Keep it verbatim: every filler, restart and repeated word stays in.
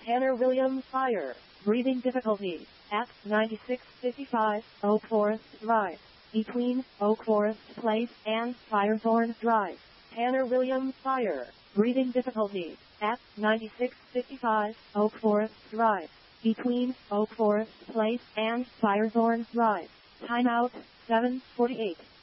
Tanner Williams Fire. Breathing difficulties. At ninety-six fifty-five Oak Forest Drive. Between Oak Forest Place and Firethorn Drive. Tanner Williams Fire. Breathing difficulties. At ninety-six fifty-five Oak Forest Drive. Between Oak Forest Place and Firethorn Drive. Timeout, seven forty-eight.